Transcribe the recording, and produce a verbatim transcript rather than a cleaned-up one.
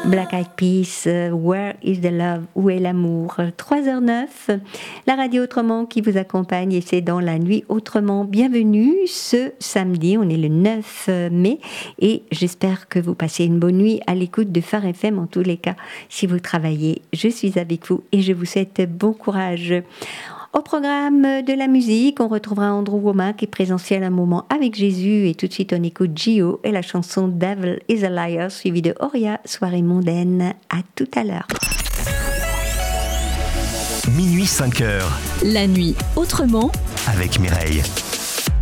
Black Eyed Peas, uh, Where is the Love? Où est l'amour? trois heures neuf, la radio Autrement qui vous accompagne et c'est dans la nuit Autrement. Bienvenue ce samedi, on est le neuf mai et j'espère que vous passez une bonne nuit à l'écoute de Phare F M. En tous les cas, si vous travaillez, je suis avec vous et je vous souhaite bon courage. Au programme de la musique, on retrouvera Andrew Womack et Présentiel un moment avec Jésus. Et tout de suite, on écoute Gio et la chanson Devil is a Liar, suivie de Oria, Soirée mondaine. À tout à l'heure. Minuit cinq heures. La nuit Autrement avec Mireille.